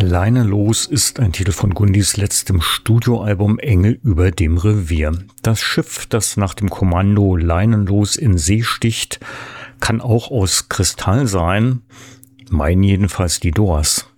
Alleine los ist ein Titel von Gundis letztem Studioalbum Engel über dem Revier. Das Schiff, das nach dem Kommando leinenlos in See sticht, kann auch aus Kristall sein. Meinen jedenfalls die Doors.